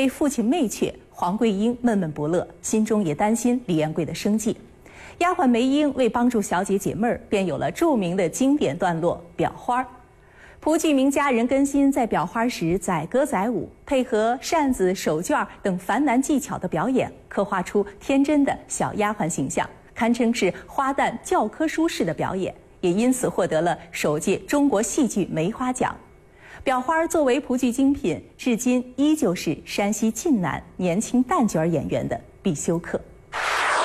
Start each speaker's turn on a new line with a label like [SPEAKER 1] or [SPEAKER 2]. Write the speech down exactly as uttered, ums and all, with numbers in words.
[SPEAKER 1] 被父亲媚却，黄桂英闷闷不乐，心中也担心李彦贵的生计。丫鬟梅英为帮助小姐解闷儿，便有了著名的经典段落《裱花》。蒲剧名家任根新在裱花时载歌载舞，配合扇子、手绢等繁难技巧的表演，刻画出天真的小丫鬟形象，堪称是花旦教科书式的表演，也因此获得了首届中国戏剧梅花奖。裱花作为蒲剧精品，至今依旧是山西晋南年轻旦角演员的必修课。